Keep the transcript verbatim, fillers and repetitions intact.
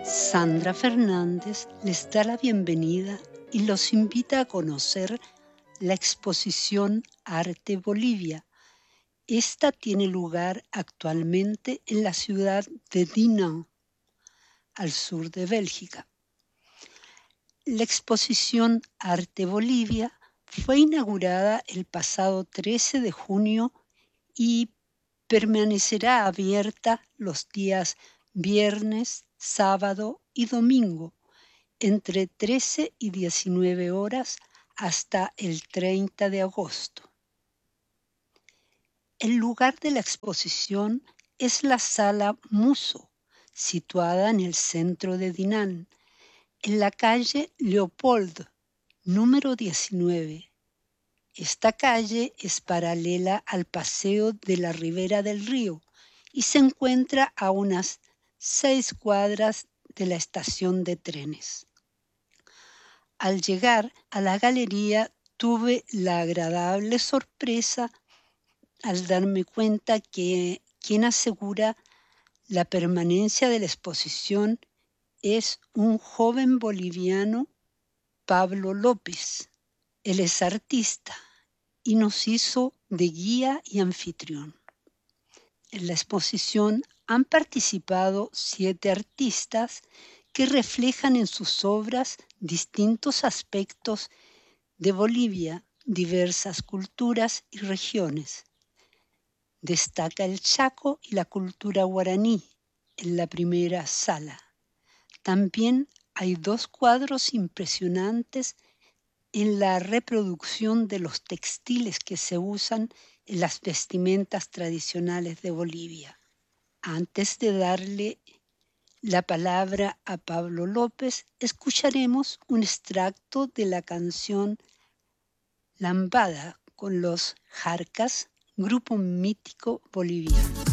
Sandra Fernández les da la bienvenida y los invita a conocer la exposición Arte Bolivia. Esta tiene lugar actualmente en la ciudad de Dinant, al sur de Bélgica. La exposición Arte Bolivia fue inaugurada el pasado trece de junio y permanecerá abierta los días viernes, sábado y domingo, entre trece y diecinueve horas hasta el treinta de agosto. El lugar de la exposición es la Sala Musso, situada en el centro de Dinant, en la calle Leopold, número diecinueve. Esta calle es paralela al Paseo de la Ribera del Río y se encuentra a unas seis cuadras de la estación de trenes. Al llegar a la galería tuve la agradable sorpresa al darme cuenta que quien asegura la permanencia de la exposición es un joven boliviano, Pablo López. Él es artista y nos hizo de guía y anfitrión. En la exposición han participado siete artistas que reflejan en sus obras distintos aspectos de Bolivia, diversas culturas y regiones. Destaca el Chaco y la cultura guaraní en la primera sala. También hay dos cuadros impresionantes en la reproducción de los textiles que se usan en las vestimentas tradicionales de Bolivia. Antes de darle la palabra a Pablo López, escucharemos un extracto de la canción Lambada con los Jarcas, grupo mítico boliviano.